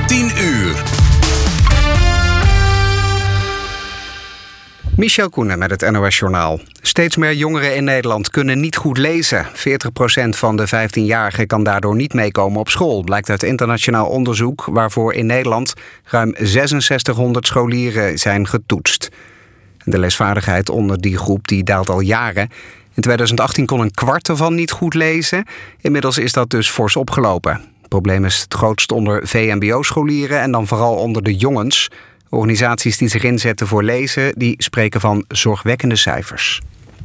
10 uur. Michel Koenen met het NOS-journaal. Steeds meer jongeren in Nederland kunnen niet goed lezen. 40% van de 15-jarigen kan daardoor niet meekomen op school, blijkt uit internationaal onderzoek waarvoor in Nederland ruim 6600 scholieren zijn getoetst. De leesvaardigheid onder die groep die daalt al jaren. In 2018 kon een kwart ervan niet goed lezen. Inmiddels is dat dus fors opgelopen. Het probleem is het grootst onder VMBO-scholieren en dan vooral onder de jongens. Organisaties die zich inzetten voor lezen, die spreken van zorgwekkende cijfers.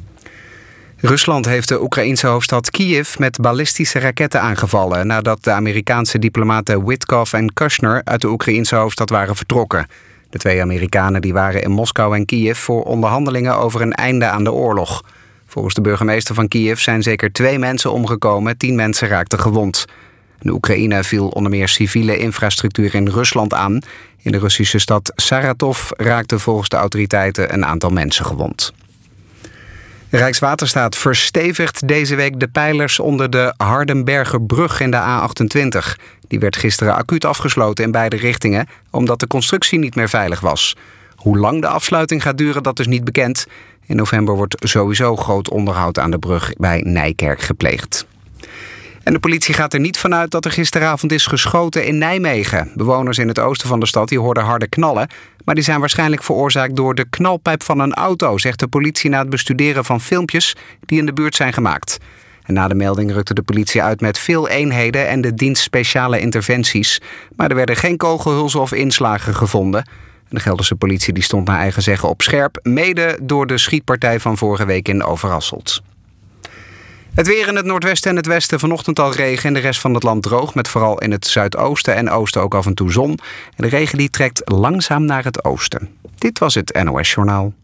Rusland heeft de Oekraïense hoofdstad Kiev met ballistische raketten aangevallen nadat de Amerikaanse diplomaten Witkoff en Kushner uit de Oekraïense hoofdstad waren vertrokken. De twee Amerikanen die waren in Moskou en Kiev voor onderhandelingen over een einde aan de oorlog. Volgens de burgemeester van Kiev zijn zeker 2 mensen omgekomen, 10 mensen raakten gewond. De Oekraïne viel onder meer civiele infrastructuur in Rusland aan. In de Russische stad Saratov raakten volgens de autoriteiten een aantal mensen gewond. Rijkswaterstaat verstevigt deze week de pijlers onder de Hardenbergerbrug in de A28. Die werd gisteren acuut afgesloten in beide richtingen, omdat de constructie niet meer veilig was. Hoe lang de afsluiting gaat duren, dat is niet bekend. In november wordt sowieso groot onderhoud aan de brug bij Nijkerk gepleegd. En de politie gaat er niet vanuit dat er gisteravond is geschoten in Nijmegen. Bewoners in het oosten van de stad die hoorden harde knallen, maar die zijn waarschijnlijk veroorzaakt door de knalpijp van een auto, zegt de politie na het bestuderen van filmpjes die in de buurt zijn gemaakt. En na de melding rukte de politie uit met veel eenheden en de dienst speciale interventies. Maar er werden geen kogelhulzen of inslagen gevonden. En de Gelderse politie die stond naar eigen zeggen op scherp, mede door de schietpartij van vorige week in Overasselt. Het weer in het noordwesten en het westen, vanochtend al regen. In de rest van het land droog, met vooral in het zuidoosten en oosten ook af en toe zon. En de regen die trekt langzaam naar het oosten. Dit was het NOS Journaal.